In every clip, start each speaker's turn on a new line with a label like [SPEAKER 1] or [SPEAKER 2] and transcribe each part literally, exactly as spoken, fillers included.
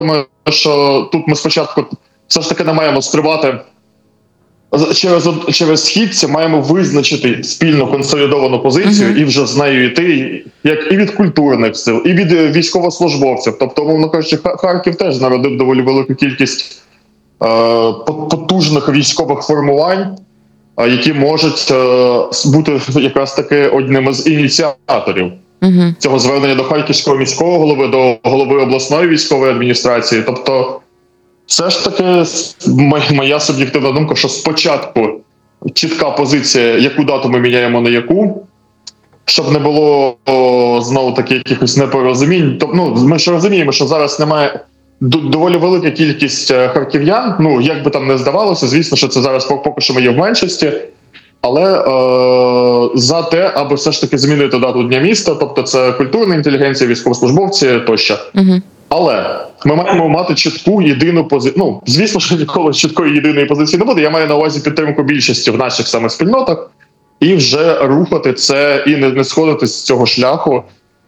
[SPEAKER 1] думаю, що тут ми спочатку все ж таки не маємо стрибати через, через східця, маємо визначити спільну консолідовану позицію uh-huh. і вже з нею йти, як і від культурних сил, і від військовослужбовців. Тобто, мовно кажучи, Харків теж народив доволі велику кількість е, потужних військових формувань, е, які можуть е, бути якраз таки одним із ініціаторів uh-huh. цього звернення до Харківського міського голови, до голови обласної військової адміністрації. Тобто, все ж таки, моя суб'єктивна думка, що спочатку чітка позиція, яку дату ми міняємо на яку, щоб не було знову таки якихось непорозумінь. Тобто, ну, ми ж розуміємо, що зараз немає доволі велика кількість харків'ян, ну, як би там не здавалося, звісно, що це зараз поки що ми є в меншості, але е, за те, аби все ж таки змінити дату Дня міста, тобто це культурна інтелігенція, військовослужбовці тощо. Угу. Але ми маємо мати чітку єдину позицію. Ну, звісно, що ніколи чіткої єдиної позиції не буде. Я маю на увазі підтримку більшості в наших саме спільнотах і вже рухати це і не, не сходити з цього шляху.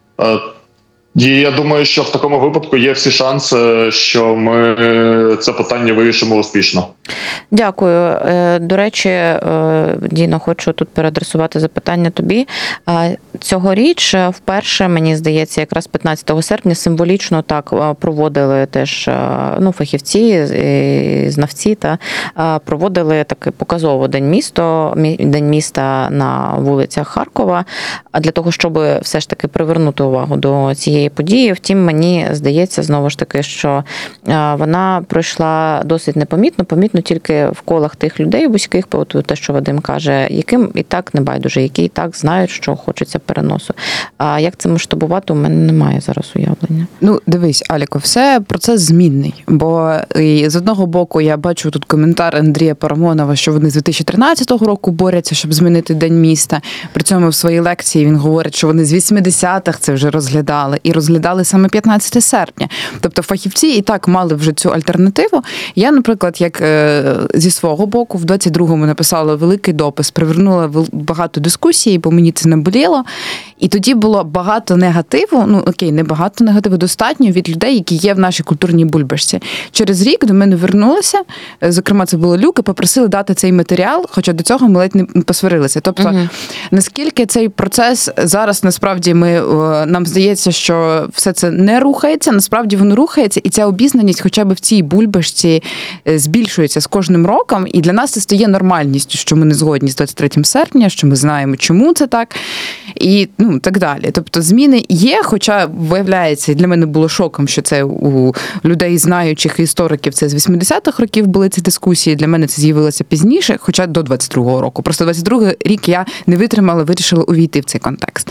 [SPEAKER 1] І я думаю, що в такому випадку є всі шанси, що ми це питання вирішимо успішно.
[SPEAKER 2] Дякую. До речі, Діно, хочу тут переадресувати запитання тобі. Цьогоріч вперше, мені здається, якраз п'ятнадцятого серпня символічно так проводили теж, ну, фахівці, знавці, та проводили таки показово День міста, День міста на вулицях Харкова, для того, щоб все ж таки привернути увагу до цієї події. Втім, мені здається, знову ж таки, що вона пройшла досить непомітно, помітно тільки в колах тих людей вузьких, те, що Вадим каже, яким і так не байдуже, які і так знають, що хочеться переносу. А як це масштабувати, у мене немає зараз уявлення.
[SPEAKER 3] Ну, дивись, Аліко, все процес змінний, бо і з одного боку я бачу тут коментар Андрія Парамонова, що вони з дві тисячі тринадцятого року борються, щоб змінити День міста. При цьому в своїй лекції він говорить, що вони з вісімдесятих це вже розглядали, і розглядали саме п'ятнадцятого серпня. Тобто фахівці і так мали вже цю альтернативу. Я, наприклад, як зі свого боку, в двадцять другому написала великий допис, привернула багато дискусій, бо мені це наболіло. І тоді було багато негативу, ну окей, не багато негативу, достатньо від людей, які є в нашій культурній бульбашці. Через рік до мене вернулися, зокрема це було Люк, і попросили дати цей матеріал, хоча до цього ми ледь не посварилися. Тобто, угу. наскільки цей процес зараз, насправді, ми, нам здається, що все це не рухається, насправді воно рухається, і ця обізнаність хоча б в цій бульбашці збільшується з кожним роком, і для нас це стає нормальністю, що ми не згодні з двадцять третього серпня, що ми знаємо, чому це так, і ну, так далі. Тобто зміни є, хоча, виявляється, для мене було шоком, що це у людей, знаючих істориків, це з вісімдесятих років були ці дискусії, для мене це з'явилося пізніше, хоча до двадцять другого року. Просто двадцять другий рік я не витримала, вирішила увійти в цей контекст.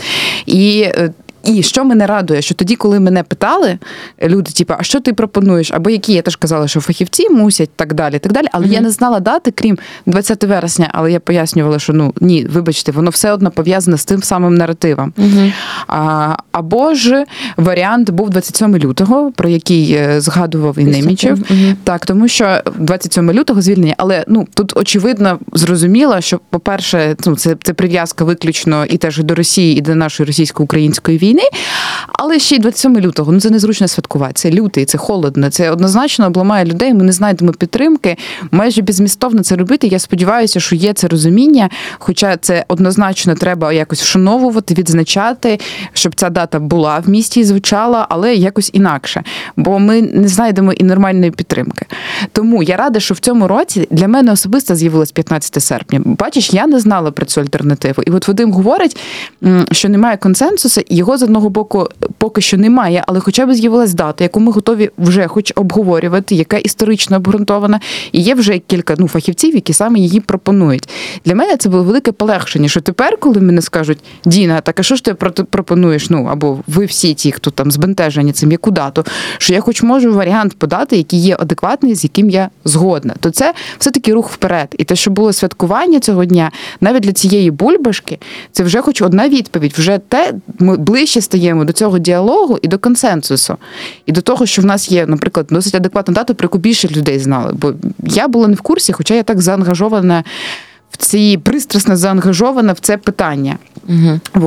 [SPEAKER 3] І І що мене радує, що тоді, коли мене питали люди, типу, а що ти пропонуєш? Або які, я теж казала, що фахівці мусять, так далі, так далі. Але mm-hmm. я не знала дати, крім двадцятого вересня, але я пояснювала, що, ну, ні, вибачте, воно все одно пов'язане з тим самим наративом. Mm-hmm. А, або ж варіант був двадцять сьомого лютого, про який згадував і Немічев. Mm-hmm. Так, тому що двадцять сьомого лютого звільнення, але, ну, тут очевидно зрозуміло, що, по-перше, ну, це, це прив'язка виключно і теж до Росії, і до нашої російсько-української війни. Але ще й двадцять сьомого лютого, ну це незручно святкувати, це лютий, це холодно, це однозначно обламає людей, ми не знайдемо підтримки, майже беззмістовно це робити. Я сподіваюся, що є це розуміння, хоча це однозначно треба якось вшановувати, відзначати, щоб ця дата була в місті і звучала, але якось інакше, бо ми не знайдемо і нормальної підтримки. Тому я рада, що в цьому році для мене особисто з'явилось п'ятнадцятого серпня. Бачиш, я не знала про цю альтернативу. І от Вадим говорить, що немає консенсусу, і його з одного боку поки що немає, але хоча б з'явилась дата, яку ми готові вже хоч обговорювати, яка історично обґрунтована, і є вже кілька ну, фахівців, які саме її пропонують. Для мене це було велике полегшення, що тепер, коли мене скажуть, Діна, так а що ж ти пропонуєш, ну, або ви всі ті, хто там збентежені цим, яку дату, що я хоч можу варіант подати, який є адекватний, з яким я згодна, то це все-таки рух вперед. І те, що було святкування цього дня, навіть для цієї бульбашки, це вже хоч одна відповідь, вже те, ми ближче стаємо до цього діалогу і до консенсусу. І до того, що в нас є, наприклад, досить адекватна дата, про яку більше людей знали. Бо я була не в курсі, хоча я так заангажована в ці, пристрасно заангажована в це питання. Угу. От.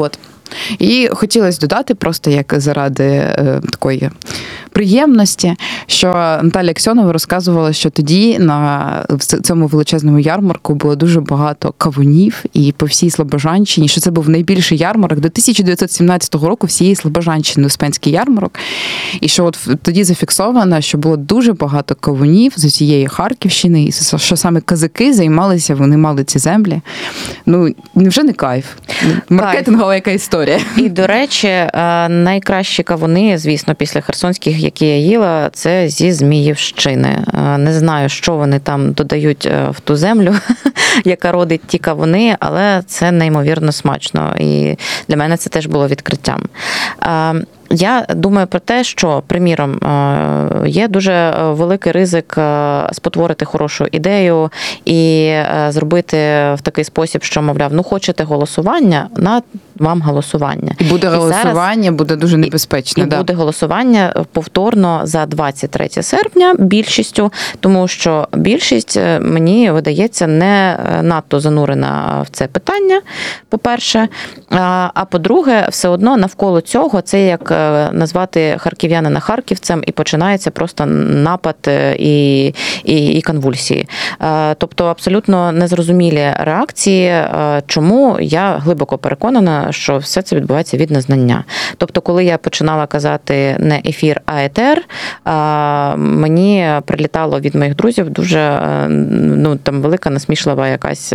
[SPEAKER 3] І хотілося додати, просто як заради е, такої приємності, що Наталя Аксьонова розказувала, що тоді на в цьому величезному ярмарку було дуже багато кавунів, і по всій Слобожанщині, що це був найбільший ярмарок до тисяча дев'ятсот сімнадцятого року всієї Слобожанщини, Успенський ярмарок. І що от тоді зафіксовано, що було дуже багато кавунів з усієї Харківщини, і що саме козаки займалися, вони мали ці землі. Ну, невже не кайф? Маркетингова яка історія.
[SPEAKER 2] І, до речі, найкращі кавуни, звісно, після херсонських, які я їла, це зі Зміївщини. Не знаю, що вони там додають в ту землю, яка родить ті кавуни, але це неймовірно смачно. І для мене це теж було відкриттям. Я думаю про те, що, приміром, є дуже великий ризик спотворити хорошу ідею і зробити в такий спосіб, що, мовляв, ну хочете голосування, на вам голосування.
[SPEAKER 3] І буде
[SPEAKER 2] і
[SPEAKER 3] голосування, зараз, буде дуже небезпечно.
[SPEAKER 2] І
[SPEAKER 3] да.
[SPEAKER 2] буде голосування повторно за двадцять третє серпня більшістю, тому що більшість, мені видається, не надто занурена в це питання, по-перше. А по-друге, все одно навколо цього це як назвати харків'янина харківцем, і починається просто напад і, і, і конвульсії. Тобто абсолютно незрозумілі реакції, чому я глибоко переконана, що все це відбувається від незнання. Тобто, коли я починала казати не ефір, а етер, мені прилітало від моїх друзів дуже, ну, там велика насмішлива якась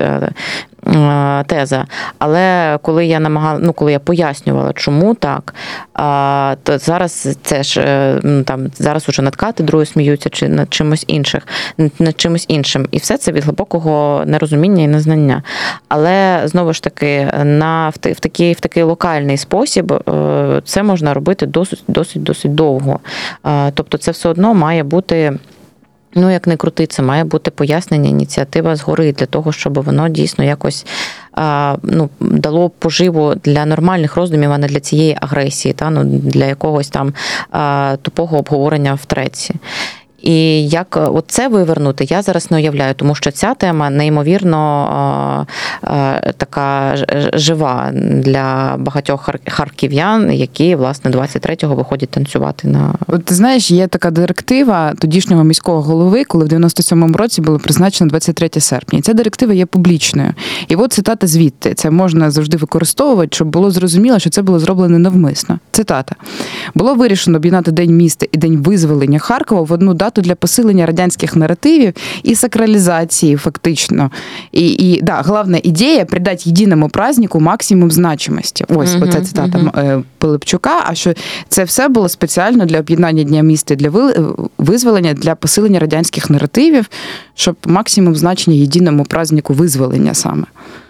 [SPEAKER 2] теза. Але коли я намагала, ну, коли я пояснювала, чому так, то зараз це ж там зараз уже над катедрою сміються чи над чимось іншим, над чимось іншим. І все це від глибокого нерозуміння і незнання. Але знову ж таки, на в такий в такий локальний спосіб це можна робити досить досить досить довго. Тобто це все одно має бути. Ну, як не крути, це має бути пояснення, ініціатива згори для того, щоб воно дійсно якось ну, дало поживу для нормальних роздумів, а не для цієї агресії, та, ну, для якогось там тупого обговорення в треці. І як це вивернути, я зараз не уявляю, тому що ця тема неймовірно така жива для багатьох харків'ян, які, власне, двадцять третього виходять танцювати на...
[SPEAKER 3] От ти знаєш, є така директива тодішнього міського голови, коли в дев'яносто сьомому році було призначено двадцять третє серпня. І ця директива є публічною. І от цитата звідти. Це можна завжди використовувати, щоб було зрозуміло, що це було зроблено навмисно. Цитата. Було вирішено об'єднати День міста і День визволення Харкова в одну дату для посилення радянських наративів і сакралізації, фактично. І, і да, головна ідея – придати єдиному празднику максимум значимості. Ось, uh-huh, оця цитата uh-huh. Пилипчука. А що це все було спеціально для об'єднання Дня міста, для визволення, для посилення радянських наративів, щоб максимум значення єдиному празднику визволення саме.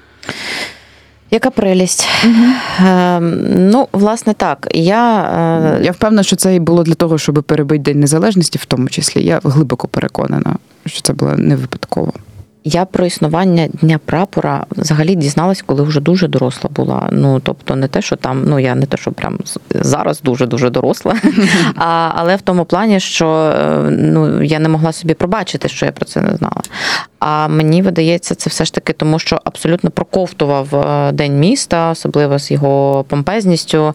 [SPEAKER 2] Яка прелість. Угу. Е, ну, власне, так. Я е...
[SPEAKER 3] я впевнена, що це і було для того, щоб перебити День Незалежності, в тому числі. Я глибоко переконана, що це було не випадково.
[SPEAKER 2] Я про існування Дня прапора взагалі дізналась, коли вже дуже доросла була. Ну, тобто не те, що там, ну, я не те, що прям зараз дуже-дуже доросла, а, але в тому плані, що ну, я не могла собі пробачити, що я про це не знала. А мені видається, це все ж таки тому, що абсолютно проковтував День міста, особливо з його помпезністю.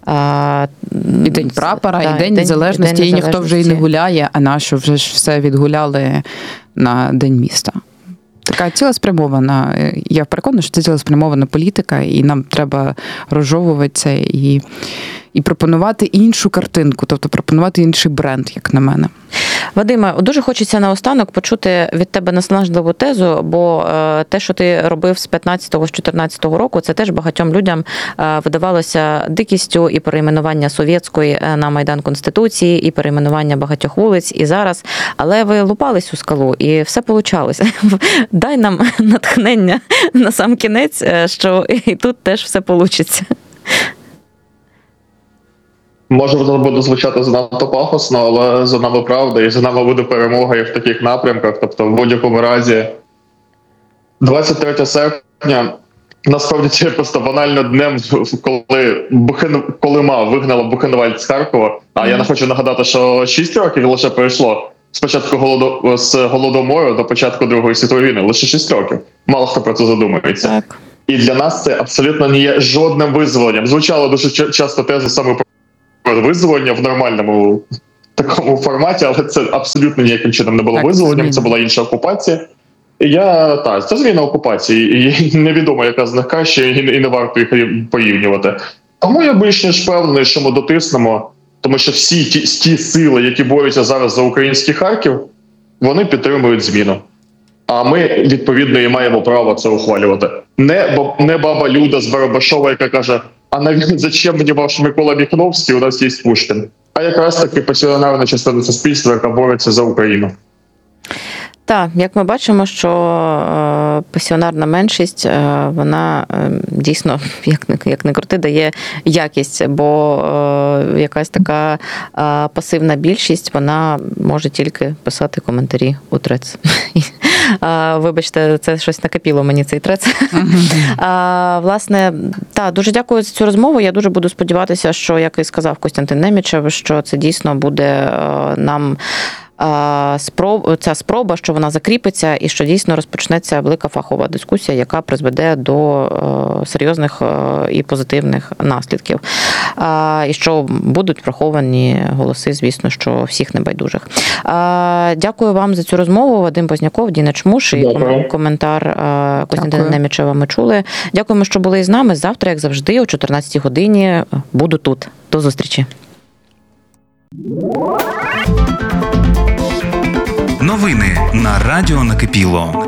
[SPEAKER 3] І День прапора, да, і День Незалежності, і, День Незалежності. І ніхто вже і не гуляє, а нащо вже ж все відгуляли на День міста. Така цілеспрямована, я переконана, що це цілеспрямована політика, і нам треба розжовувати це і, і пропонувати іншу картинку, тобто пропонувати інший бренд, як на мене.
[SPEAKER 2] Вадиме, дуже хочеться наостанок почути від тебе наснажливу тезу, бо те, що ти робив з п'ятнадцятого, з чотирнадцятого року, це теж багатьом людям видавалося дикістю, і перейменування Совєтської на Майдан Конституції, і перейменування багатьох вулиць, і зараз. Але ви лупались у скалу, і все получалося. Дай нам натхнення на сам кінець, що і тут теж все получиться.
[SPEAKER 1] Може, воно буде звучати занадто пафосно, але за нами правда, і за нами буде перемога і в таких напрямках. Тобто, в будь-якому разі, двадцять третє серпня, насправді, це просто банально днем, коли Бухен... Колима вигнала Бухенвальд з Харкова. А mm-hmm. я не хочу нагадати, що шість років лише пройшло з початку голоду... з Голодомору до початку Другої світової війни. Лише шість років. Мало хто про це задумується.
[SPEAKER 2] Так.
[SPEAKER 1] І для нас це абсолютно не є жодним визволенням. Звучало дуже часто теза саме про визволення в нормальному такому форматі, але це абсолютно ніяким чином не було так, визволенням, це була інша окупація. І я, так, це зміна окупації, і невідомо, яка з них краще, і не варто їх порівнювати. Тому я більш ніж впевнений, що ми дотиснемо, тому що всі ті, ті сили, які борються зараз за український Харків, вони підтримують зміну. А ми, відповідно, і маємо право це ухвалювати. Не, не баба Люда з Барабашова, яка каже, а навіть зачем мені ваш Микола Міхновський, у нас є Пушкін. А якраз таки пасіонарна частина суспільства, яка бореться за Україну.
[SPEAKER 2] Так, як ми бачимо, що е, пасіонарна меншість, е, вона е, дійсно, як не, як не крути, дає якість, бо е, якась така е, пасивна більшість, вона може тільки писати коментарі у трец. Е, вибачте, це щось накипіло мені цей трец. Е, власне, так, дуже дякую за цю розмову. Я дуже буду сподіватися, що, як і сказав Костянтин Немічев, що це дійсно буде е, нам Спроб, ця спроба, що вона закріпиться і що дійсно розпочнеться велика фахова дискусія, яка призведе до серйозних і позитивних наслідків. І що будуть враховані голоси, звісно, що всіх небайдужих. Дякую вам за цю розмову. Вадим Позняков, Діна Чмуш і Дякую. Коментар Костянтина Немічева ми чули. Дякуємо, що були із нами. Завтра, як завжди, о чотирнадцятій годині буду тут. До зустрічі.
[SPEAKER 4] Новини на радіо Накипіло.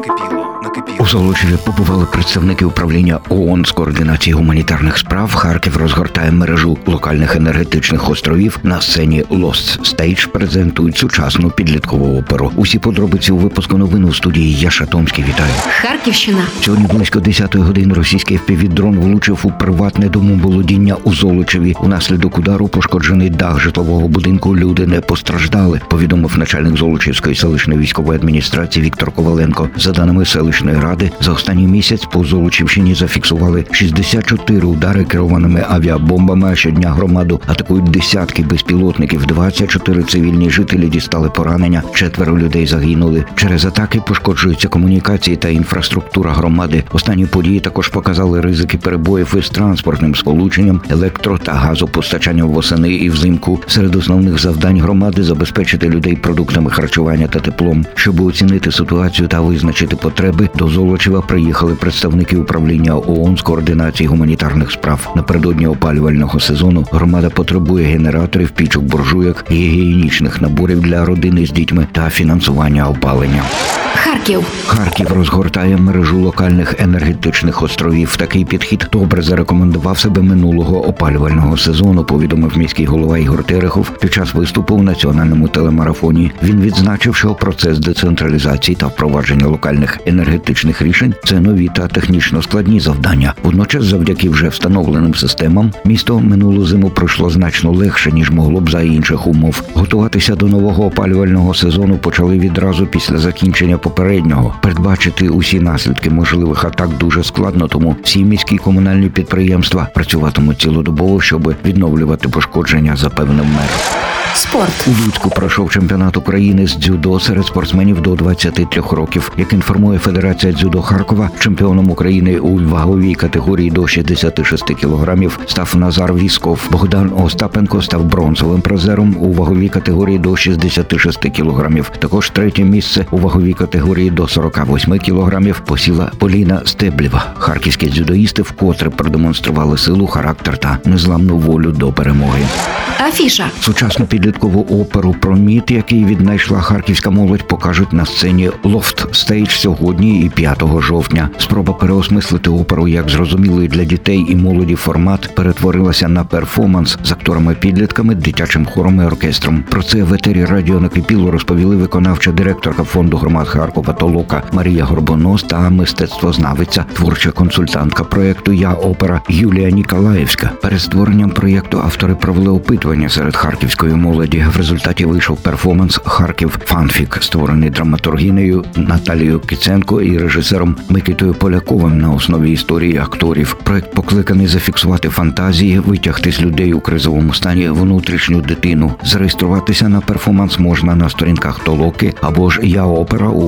[SPEAKER 5] У Золочеві побували представники управління ООН з координації гуманітарних справ. Харків розгортає мережу локальних енергетичних островів. На сцені Lost Stage презентують сучасну підліткову оперу. Усі подробиці у випуску новин у студії Яша Томський. Вітаю.
[SPEAKER 6] Харківщина.
[SPEAKER 5] Сьогодні близько десятої години російський еф пі ві-дрон влучив у приватне домоволодіння у Золочеві. Унаслідок удару пошкоджений дах житлового будинку. Люди не постраждали, повідомив начальник Золочівської селищної військової адміністрації Віктор Коваленко. За даними селищної ради, за останній місяць по Золочівщині зафіксували шістдесят чотири удари керованими авіабомбами, а щодня громаду атакують десятки безпілотників. двадцять чотири цивільні жителі дістали поранення, четверо людей загинули. Через атаки пошкоджуються комунікації та інфраструктура громади. Останні події також показали ризики перебоїв із транспортним сполученням, електро- та газопостачанням восени і взимку. Серед основних завдань громади – забезпечити людей продуктами харчування та теплом. Щоб оцінити ситуацію та визначити потреби, до Золочева приїхали представники управління ООН з координації гуманітарних справ. Напередодні опалювального сезону громада потребує генераторів, пічок, буржуйок, гігієнічних наборів для родини з дітьми та фінансування опалення.
[SPEAKER 6] Харків.
[SPEAKER 5] Харків розгортає мережу локальних енергетичних островів. Такий підхід добре зарекомендував себе минулого опалювального сезону, повідомив міський голова Ігор Терехов під час виступу у національному телемарафоні. Він відзначив, що процес децентралізації та впровадження локальних енергетичних рішень – це нові та технічно складні завдання. Водночас, завдяки вже встановленим системам, місто минулу зиму пройшло значно легше, ніж могло б за інших умов. Готуватися до нового опалювального сезону почали відразу після закінчення попереднього. Передбачити усі наслідки можливих атак дуже складно, тому всі міські комунальні підприємства працюватимуть цілодобово, щоб відновлювати пошкодження, запевнив мер.
[SPEAKER 6] Спорт.
[SPEAKER 5] У Луцьку пройшов чемпіонат України з дзюдо серед спортсменів до двадцяти трьох років. Як інформує Федерація дзюдо Харкова, чемпіоном України у ваговій категорії до шістдесят шість кілограмів став Назар Вісков. Богдан Остапенко став бронзовим призером у ваговій категорії до шістдесят шість кілограмів. Також третє місце у ваговій категорії до сорок вісім кілограмів посіла Поліна Стеблєва. Харківські дзюдоїсти вкотре продемонстрували силу, характер та незламну волю до перемоги.
[SPEAKER 6] Афіша.
[SPEAKER 5] Сучасну підліткову оперу про міт, який віднайшла харківська молодь, покажуть на сцені Lost Stage сьогодні і п'ятого жовтня. Спроба переосмислити оперу як зрозумілий для дітей і молоді формат перетворилася на перформанс з акторами-підлітками, дитячим хором і оркестром. Про це в етері радіо Накипіло розповіли виконавча директорка фонду громад Харкова «Толока» Марія Горбонос та мистецтвознавиця, творча консультантка проєкту «Я опера» Юлія Ніколаєвська. Перед створенням проєкту автори провели опитування серед харківської молоді. В результаті вийшов перформанс «Харків Фанфік», створений драматургінею Наталією Киценко і режисером Микитою Поляковим на основі історії акторів. Проект покликаний зафіксувати фантазії, витягти з людей у кризовому стані внутрішню дитину. Зареєструватися на перформанс можна на сторінках Толоки або ж «Я опера» у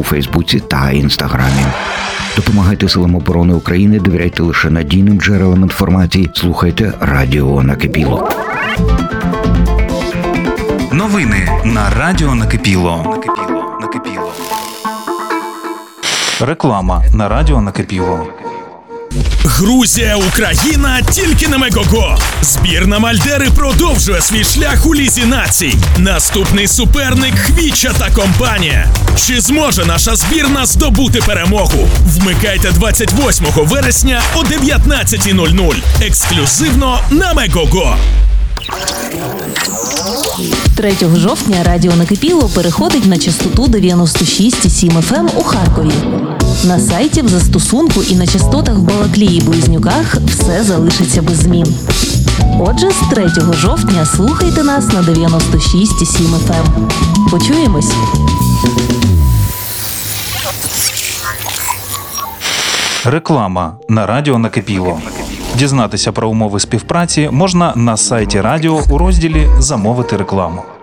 [SPEAKER 5] Фейсбуці та Інстаграмі. Допомагайте силам оборони України, довіряйте лише надійним джерелам інформації, слухайте Радіо Накипіло.
[SPEAKER 4] Новини на Радіо Накипіло. Накипіло. Накипіло. Реклама на Радіо Накипіло.
[SPEAKER 7] Грузія, Україна тільки на Мегого. Збірна Мальдери продовжує свій шлях у Лізі націй. Наступний суперник Хвіча та компанія. Чи зможе наша збірна здобути перемогу? Вмикайте двадцять восьмого вересня о дев'ятнадцята нуль нуль. Ексклюзивно на Мегого.
[SPEAKER 8] третього жовтня Радіо Накипіло переходить на частоту дев'яносто шість і сім еф ем у Харкові. На сайті, в застосунку і на частотах в Балаклії і Близнюках все залишиться без змін. Отже, з третього жовтня слухайте нас на дев'яносто шість і сім еф ем. Почуємось!
[SPEAKER 4] Реклама на Радіо Накипіло. Дізнатися про умови співпраці можна на сайті радіо у розділі «Замовити рекламу».